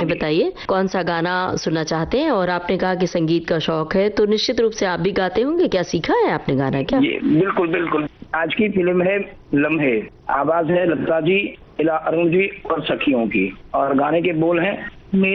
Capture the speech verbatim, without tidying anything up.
हमें बताइए कौन सा गाना सुनना चाहते हैं। और आपने कहा कि संगीत का शौक है, तो निश्चित रूप से आप भी गाते होंगे। क्या सीखा है आपने गाना क्या? जी बिल्कुल बिल्कुल। आज की फिल्म है लम्हे, आवाज है लता जी, इला अरुण जी और सखियों की, और गाने के बोल हैं